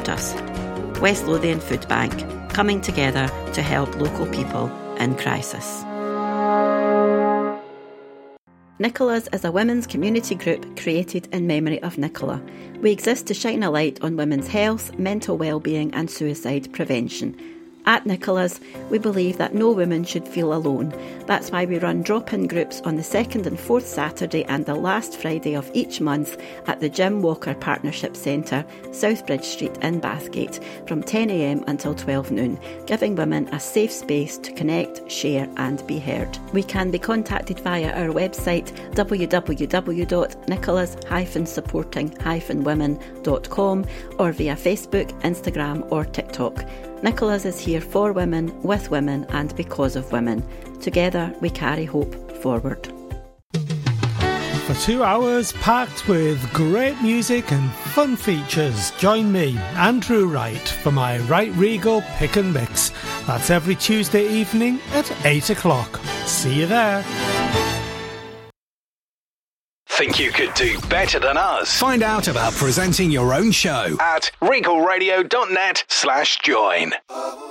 support us. West Lothian Food Bank, coming together to help local people in crisis. Nicola's is a women's community group created in memory of Nicola. We exist to shine a light on women's health, mental well-being and suicide prevention. At Nicola's, we believe that no woman should feel alone. That's why we run drop-in groups on the 2nd and 4th Saturday and the last Friday of each month at the Jim Walker Partnership Centre, South Bridge Street in Bathgate, from 10 a.m. until 12 noon, giving women a safe space to connect, share and be heard. We can be contacted via our website www.nicholas-supporting-women.com or via Facebook, Instagram or TikTok. Nicola's is here for women, with women and because of women. Together we carry hope forward. For 2 hours packed with great music and fun features, join me, Andrew Wright, for my Right Regal Pick and Mix. That's every Tuesday evening at 8 o'clock. See you there. Think you could do better than us? Find out about presenting your own show at regalradio.net/join.